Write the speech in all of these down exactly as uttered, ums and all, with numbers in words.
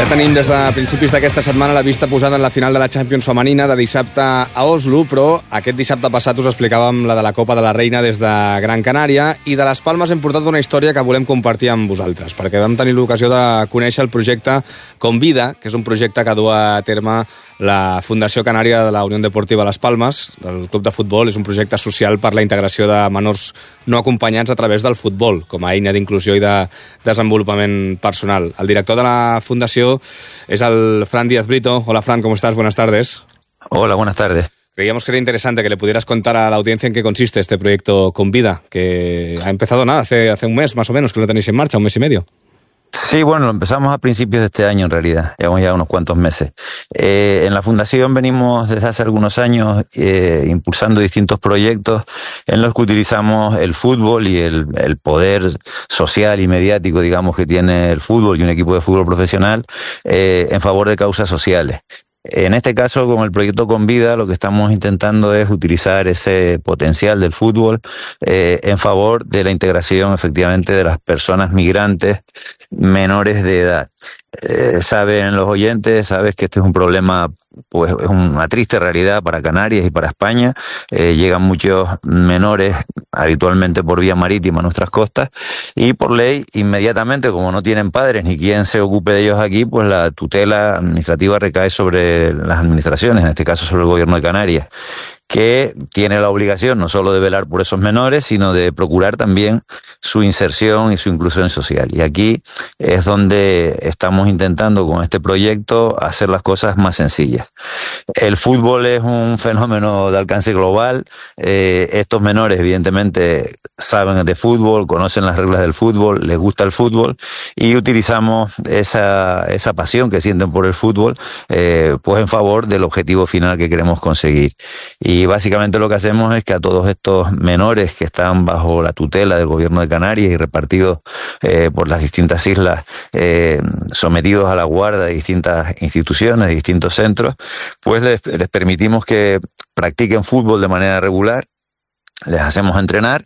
Ja tenim des de principis d'aquesta setmana la vista posada en la final de la Champions femenina de dissabte a Oslo, però aquest dissabte passat us explicàvem la de la Copa de la Reina des de Gran Canària, i de les Palmes hem portat una història que volem compartir amb vosaltres, perquè vam tenir l'ocasió de conèixer el projecte Convida, que és un projecte que du a terme la Fundació Canària de la Unió Deportiva Las Palmes, del club de futbol. És un projecte social per la integració de menors no acompanyats a través del futbol, com a eina d'inclusió i de desenvolupament personal. El director de la Fundació es el Fran Díaz Brito. Hola, Fran, ¿cómo estás? Buenas tardes. Hola, buenas tardes. Creíamos que era interesante que le pudieras contar a la audiencia en qué consiste este proyecto Convida, que ha empezado nada, hace, hace un mes más o menos que lo tenéis en marcha, un mes y medio. Sí, bueno, lo empezamos a principios de este año en realidad, llevamos ya unos cuantos meses. Eh, en la Fundación venimos desde hace algunos años eh, impulsando distintos proyectos en los que utilizamos el fútbol y el, el poder social y mediático, digamos, que tiene el fútbol y un equipo de fútbol profesional eh, en favor de causas sociales. En este caso, con el proyecto Convida, lo que estamos intentando es utilizar ese potencial del fútbol eh, en favor de la integración, efectivamente, de las personas migrantes menores de edad. Eh, saben los oyentes, sabes que este es un problema, pues es una triste realidad para Canarias y para España. Eh, llegan muchos menores habitualmente por vía marítima a nuestras costas y por ley, inmediatamente, como no tienen padres ni quien se ocupe de ellos aquí, pues la tutela administrativa recae sobre las administraciones, en este caso sobre el Gobierno de Canarias, que tiene la obligación no solo de velar por esos menores, sino de procurar también su inserción y su inclusión social. Y aquí es donde estamos intentando con este proyecto hacer las cosas más sencillas. El fútbol es un fenómeno de alcance global. Eh, estos menores evidentemente saben de fútbol, conocen las reglas del fútbol, les gusta el fútbol y utilizamos esa, esa pasión que sienten por el fútbol eh, pues en favor del objetivo final que queremos conseguir. Y Y básicamente lo que hacemos es que a todos estos menores que están bajo la tutela del Gobierno de Canarias y repartidos eh, por las distintas islas, eh, sometidos a la guarda de distintas instituciones, de distintos centros, pues les, les permitimos que practiquen fútbol de manera regular, les hacemos entrenar,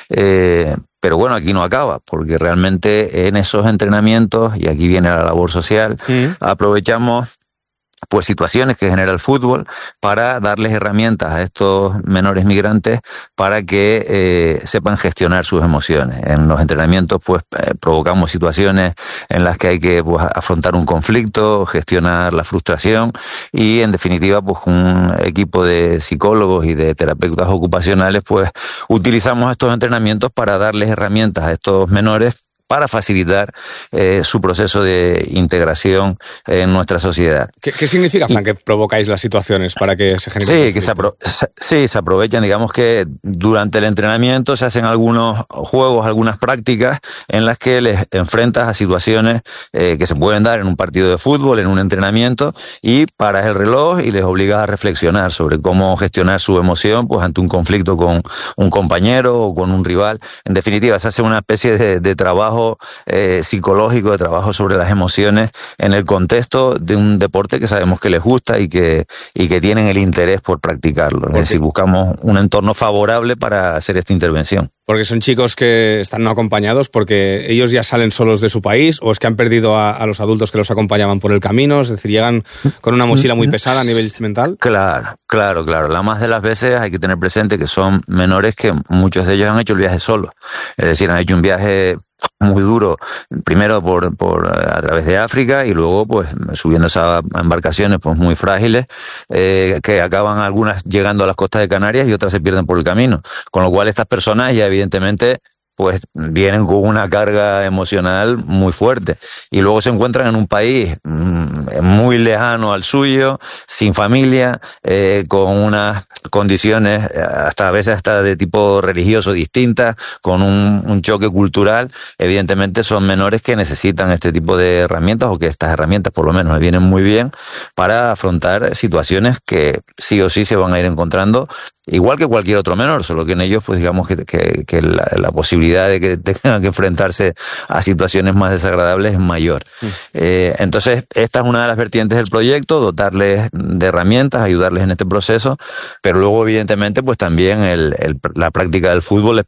eh, pero bueno, aquí no acaba, porque realmente en esos entrenamientos, y aquí viene la labor social, mm. aprovechamos pues situaciones que genera el fútbol para darles herramientas a estos menores migrantes para que eh, sepan gestionar sus emociones. En los entrenamientos pues eh, provocamos situaciones en las que hay que pues, afrontar un conflicto, gestionar la frustración y en definitiva pues con un equipo de psicólogos y de terapeutas ocupacionales pues utilizamos estos entrenamientos para darles herramientas a estos menores para facilitar eh, su proceso de integración en nuestra sociedad. ¿Qué, qué significa, Fran, y, que provocáis las situaciones para que se generen? Sí, que se, apro se, sí, se aprovechan, digamos que durante el entrenamiento se hacen algunos juegos, algunas prácticas en las que les enfrentas a situaciones eh, que se pueden dar en un partido de fútbol, en un entrenamiento, y paras el reloj y les obligas a reflexionar sobre cómo gestionar su emoción pues ante un conflicto con un compañero o con un rival. En definitiva, se hace una especie de, de trabajo Eh, psicológico, de trabajo sobre las emociones en el contexto de un deporte que sabemos que les gusta y que, y que tienen el interés por practicarlo. Es decir, buscamos un entorno favorable para hacer esta intervención. Porque son chicos que están no acompañados, porque ellos ya salen solos de su país, o es que han perdido a, a los adultos que los acompañaban por el camino, es decir, llegan con una mochila muy pesada a nivel mental. Claro, claro, claro. La más de las veces hay que tener presente que son menores que muchos de ellos han hecho el viaje solos. Es decir, han hecho un viaje muy duro, primero por, por a través de África y luego pues subiéndose a embarcaciones pues muy frágiles eh, que acaban algunas llegando a las costas de Canarias y otras se pierden por el camino, con lo cual estas personas ya evidentemente pues vienen con una carga emocional muy fuerte y luego se encuentran en un país mmm, muy lejano al suyo, sin familia, eh, con unas condiciones hasta a veces hasta de tipo religioso distintas, con un, un choque cultural. Evidentemente son menores que necesitan este tipo de herramientas, o que estas herramientas por lo menos les vienen muy bien para afrontar situaciones que sí o sí se van a ir encontrando, igual que cualquier otro menor, solo que en ellos pues digamos que, que, que la, la posibilidad de que tengan que enfrentarse a situaciones más desagradables es mayor. Mm. Eh, entonces, esta es una de las vertientes del proyecto, dotarles de herramientas, ayudarles en este proceso, pero luego, evidentemente, pues también el, el, la práctica del fútbol les,